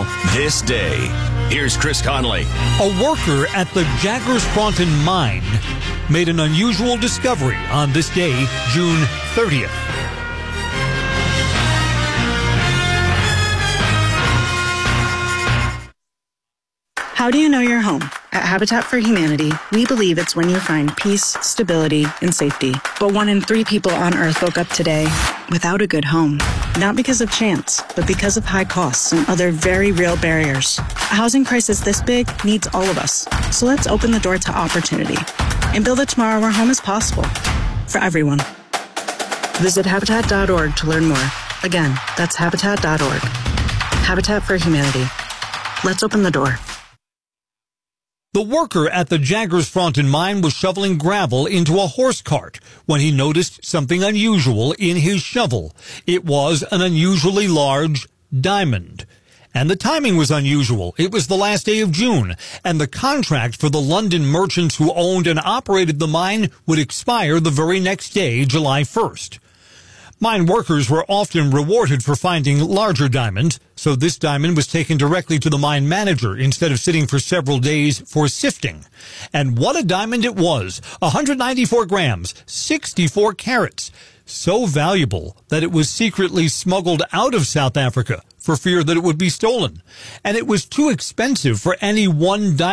now, this day. Here's Chris Conley. A worker at the Jaggers-Fronten mine made an unusual discovery on this day, June 30th. How do you know your home? At Habitat for Humanity, we believe it's when you find peace, stability, and safety. But 1 in 3 people on Earth woke up today without a good home. Not because of chance, but because of high costs and other very real barriers. A housing crisis this big needs all of us. So let's open the door to opportunity and build a tomorrow where home is possible for everyone. Visit Habitat.org to learn more. Again, that's Habitat.org. Habitat for Humanity. Let's open the door. The worker at the Jaggers-Fronten mine was shoveling gravel into a horse cart when he noticed something unusual in his shovel. It was an unusually large diamond. And the timing was unusual. It was the last day of June, and the contract for the London merchants who owned and operated the mine would expire the very next day, July 1st. Mine workers were often rewarded for finding larger diamonds, so this diamond was taken directly to the mine manager instead of sitting for several days for sifting. And what a diamond it was! 194 grams, 64 carats. So valuable that it was secretly smuggled out of South Africa for fear that it would be stolen. And it was too expensive for any one diamond